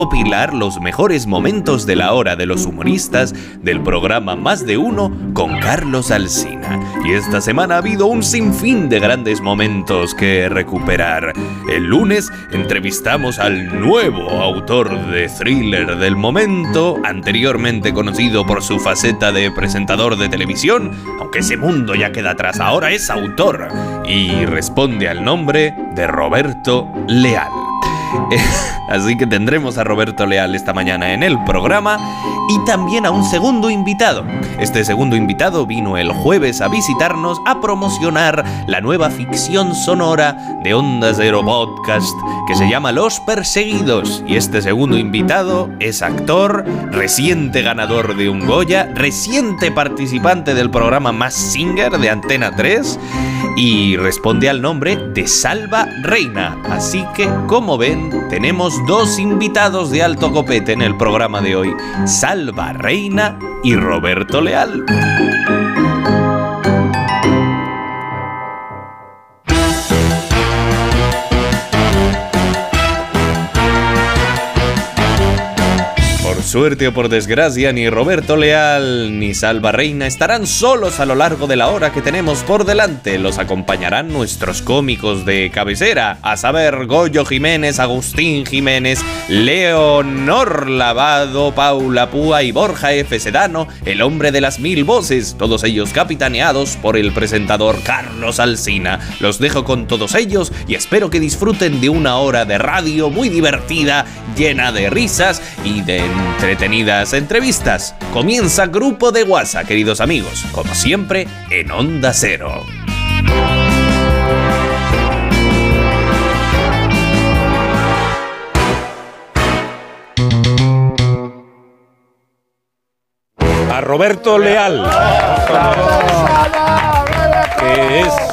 Recopilar los mejores momentos de la hora de los humoristas del programa Más de Uno con Carlos Alsina. Y esta semana ha habido un sinfín de grandes momentos que recuperar. El lunes entrevistamos al nuevo autor de thriller del momento, anteriormente conocido por su faceta de presentador de televisión, aunque ese mundo ya queda atrás, ahora es autor y responde al nombre de Roberto Leal. Así que tendremos a Roberto Leal esta mañana en el programa y también a un segundo invitado. Este segundo invitado vino el jueves a visitarnos a promocionar la nueva ficción sonora de Onda Cero Podcast que se llama Los Perseguidos. Y este segundo invitado es actor, reciente ganador de un Goya, reciente participante del programa Mask Singer de Antena 3 y responde al nombre de Salva Reina. Así que, como ven, tenemos dos invitados de alto copete en el programa de hoy: Salva Reina y Roberto Leal. Por suerte o por desgracia, ni Roberto Leal ni Salva Reina estarán solos a lo largo de la hora que tenemos por delante. Los acompañarán nuestros cómicos de cabecera, a saber, Goyo Jiménez, Agustín Jiménez, Leonor Lavado, Paula Púa y Borja F. Sedano, el hombre de las 1000 voces, todos ellos capitaneados por el presentador Carlos Alsina. Los dejo con todos ellos y espero que disfruten de una hora de radio muy divertida, llena de risas y de entretenidas entrevistas. Comienza Grupo de WhatsApp, queridos amigos, como siempre en Onda Cero. A Roberto Leal, que es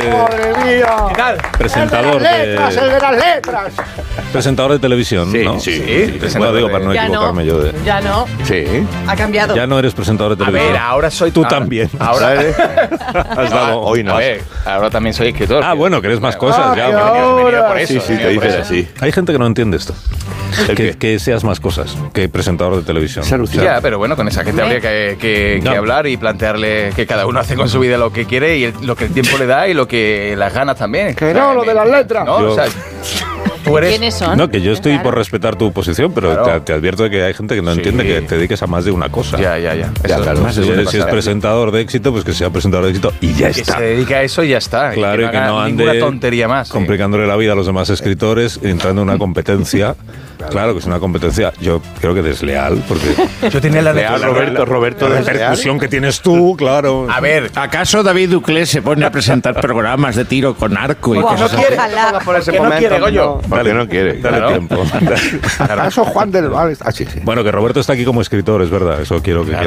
presentador el de las letras. Presentador de televisión, sí, ¿no? Sí. Bueno, digo, para no equivocarme yo de... Ya no. Sí. Ha cambiado. Ya no eres presentador de televisión. A ver, ahora soy... Tú también. Ahora eres... Has dado... Hoy no. A ver, ahora también soy escritor. Ah, bueno, que eres más cosas. Ya, Venido por eso. Sí, te dices así. Hay gente que no entiende esto. Que seas más cosas que presentador de televisión. Ya, pero bueno, con esa gente habría que hablar y plantearle que cada uno hace con su vida lo que quiere y lo que el tiempo le da y lo que las ganas también. Que no, lo de las letras. ¿No? Yo... O sea, ¿Quiénes son? No, que yo estoy por respetar tu posición, pero claro. te advierto de que hay gente que no entiende que te dediques a más de una cosa. Ya. Claro, si es presentador de éxito, pues que sea presentador de éxito y ya está. Que se dedica a eso y ya está. Claro, y que no ande ninguna tontería más. complicándole la vida a los demás escritores, entrando en una competencia. Claro que es una competencia, yo creo que desleal, porque yo tenía la leal, Roberto, la repercusión que tienes tú, claro. A ver, ¿acaso David Duclés se pone a presentar programas de tiro con arco y cosas así? No quiere, Goyo. Dale, no quiere, dale tiempo. ¿Acaso Juan del Val? Sí. Bueno, que Roberto está aquí como escritor, es verdad, eso quiero que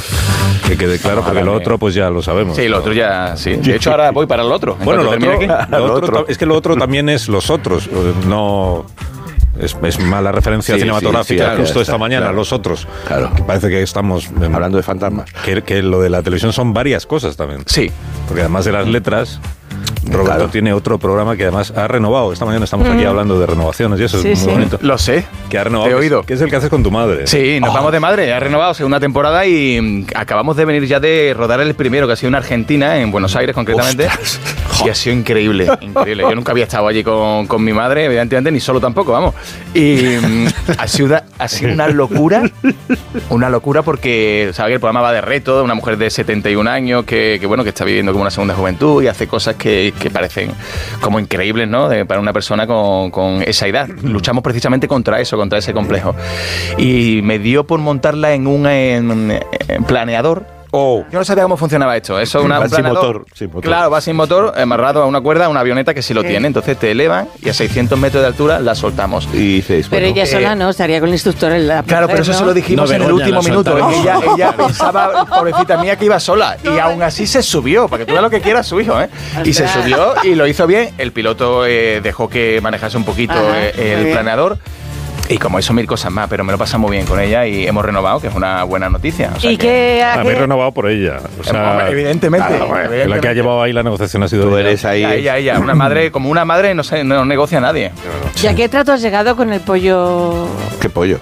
quede claro, porque lo otro pues ya lo sabemos. Sí, lo otro ya, sí. De hecho, ahora voy para el otro. Bueno, lo otro es que lo otro también es los otros, no... Es mala referencia cinematográfica, claro, justo esta mañana, Los Otros. Claro. Que parece que estamos hablando de fantasmas. Que lo de la televisión son varias cosas también. Sí. Porque además de las letras, Roberto tiene otro programa que además ha renovado. Esta mañana estamos aquí hablando de renovaciones y eso es muy bonito. Lo sé. Que ha renovado. Te he oído. Que es el que haces con tu madre. Sí, nos vamos de madre. Ha renovado segunda temporada y acabamos de venir ya de rodar el primero, que ha sido en Argentina, en Buenos Aires concretamente. Y ha sido increíble. Yo nunca había estado allí con mi madre, evidentemente, ni solo tampoco, vamos. Y ha sido una locura. Una locura porque, ¿sabes? El programa va de reto, de una mujer de 71 años que está viviendo como una segunda juventud y hace cosas que parecen como increíbles, ¿no? Para una persona con esa edad. Luchamos precisamente contra eso, contra ese complejo. Y me dio por montarla en un planeador. Yo no sabía cómo funcionaba esto. Eso es un planeador. Sin motor. Claro, va sin motor, amarrado a una cuerda, a una avioneta que sí lo tiene. Entonces te elevan y a 600 metros de altura la soltamos. Pero ella sola no, estaría con el instructor en la... Claro, pero eso se lo dijimos en el último minuto. Ella pensaba, pobrecita mía, que iba sola. Y aún así se subió, para que tú veas lo que quiera su hijo, ¿eh? Y se subió y lo hizo bien. El piloto dejó que manejase un poquito el planeador. Y como eso, 1000 cosas más, pero me lo pasa muy bien con ella y hemos renovado, que es una buena noticia. O sea ¿Y qué hace? Habéis renovado por ella. O sea, evidentemente. evidentemente. La que ha llevado ahí la negociación ha sido Tú ella. eres ahí. Ella. Una madre, como una madre no negocia a nadie. ¿Y a qué trato has llegado con el pollo? ¿Qué pollo?